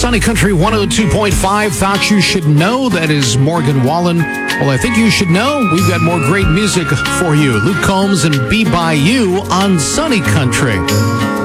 Sunny Country 102.5. Thought you should know. That is Morgan Wallen. Well, I think you should know. We've got more great music for you. Luke Combs and Be By You on Sunny Country.